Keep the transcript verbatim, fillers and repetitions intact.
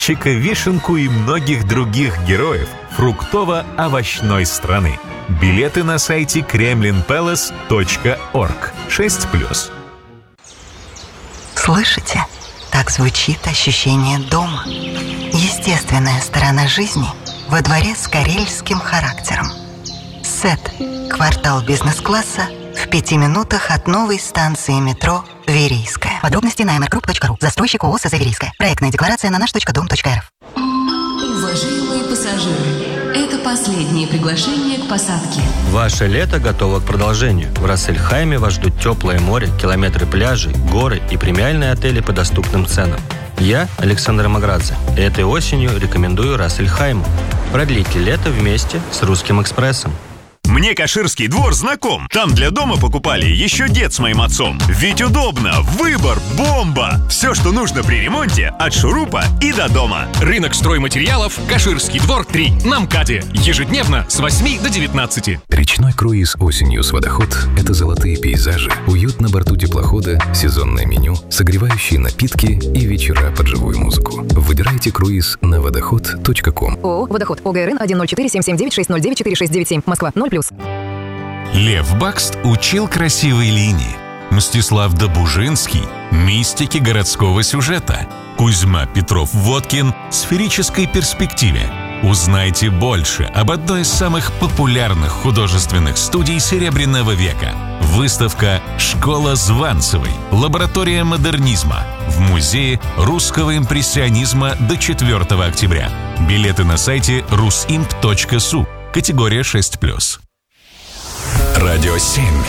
Чиковишенку и многих других героев фруктово-овощной страны. Билеты на сайте кремлин пэлас точка орг. шесть плюс. Слышите? Так звучит ощущение дома. Естественная сторона жизни во дворе с карельским характером. Сет. Квартал бизнес-класса в пяти минутах от новой станции метро Верийская. Подробности на эм эр групп точка ру. Застройщик ООО «СЗ Верийская». Проектная декларация на наш точка дом точка эр эф. Уважаемые пассажиры, это последнее приглашение к посадке. Ваше лето готово к продолжению. В Рассельхайме вас ждут теплое море, километры пляжей, горы и премиальные отели по доступным ценам. Я Александр Маградзе, и этой осенью рекомендую Рассельхайму. Продлите лето вместе с Русским экспрессом. Мне Каширский двор знаком. Там для дома покупали еще дед с моим отцом. Ведь удобно, выбор, бомба. Все, что нужно при ремонте, от шурупа и до дома. Рынок стройматериалов Каширский двор три на МКАДе. Ежедневно с восьми до девятнадцати. Речной круиз осенью с «Водоход» — это золотые пейзажи, уют на борту теплохода, сезонное меню, согревающие напитки и вечера под живую музыку. Выбирайте круиз на водоход точка ком. ООО «Водоход». ОГРН один ноль четыре семь семь девять шесть ноль девять четыре шесть девять семь. Москва. ноль плюс. Лев Бакст учил красивой линии. Мстислав Добужинский – мистики городского сюжета. Кузьма Петров-Водкин – сферической перспективе. Узнайте больше об одной из самых популярных художественных студий Серебряного века. Выставка «Школа Званцевой. Лаборатория модернизма» в Музее русского импрессионизма до четвёртого октября. Билеты на сайте русимп точка су. Категория шесть плюс. Радио семь.